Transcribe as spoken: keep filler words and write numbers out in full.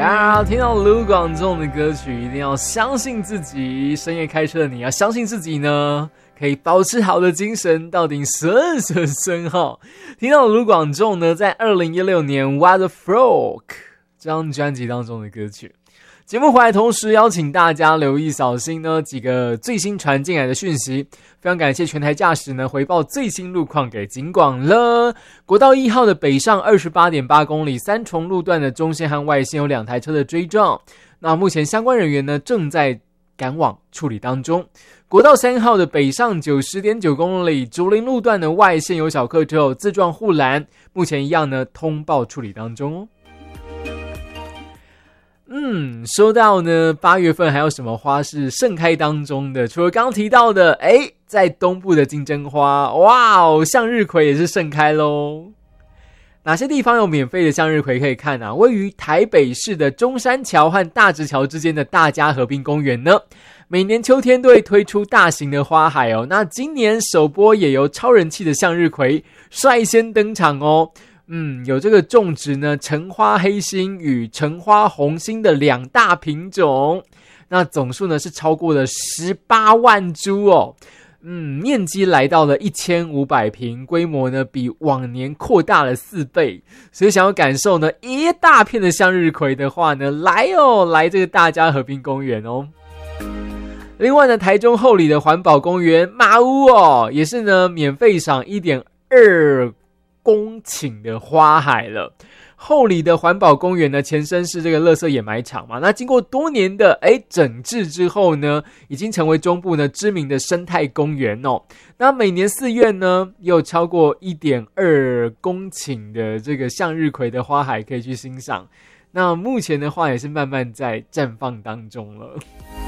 呀，听到卢广仲的歌曲，一定要相信自己。深夜开车的你要相信自己呢，可以保持好的精神，到顶顺顺顺哈。听到卢广仲呢，在二零一六年《What the Frog》这张专辑当中的歌曲。节目回来同时邀请大家留意扫兴呢几个最新传进来的讯息，非常感谢全台驾驶呢回报最新路况给警广了。国道一号的北上 二十八点八 公里，三重路段的中线和外线有两台车的追撞，那目前相关人员呢正在赶往处理当中。国道三号的北上 九十点九 公里，竹林路段的外线有小客车有自撞护栏，目前一样呢通报处理当中哦。嗯，说到呢，八月份还有什么花是盛开当中的？除了刚刚提到的，诶，在东部的金针花，哇哦，向日葵也是盛开咯。哪些地方有免费的向日葵可以看啊？位于台北市的中山桥和大直桥之间的大家河滨公园呢，每年秋天都会推出大型的花海哦。那今年首波也由超人气的向日葵率先登场哦。嗯，有这个种植呢橙花黑心与橙花红心的两大品种，那总数呢是超过了十八万株哦。嗯，面积来到了一千五百平，规模呢比往年扩大了四倍。所以想要感受呢一大片的向日葵的话呢，来哦，来这个大家河滨公园哦。另外呢，台中后里的环保公园马屋哦，也是呢免费赏 一点二公顷的花海了。后里的环保公园呢，前身是这个垃圾掩埋场嘛，那经过多年的诶整治之后呢，已经成为中部呢知名的生态公园哦。那每年四月呢，有超过 一点二公顷的这个向日葵的花海可以去欣赏。那目前的话也是慢慢在绽放当中了。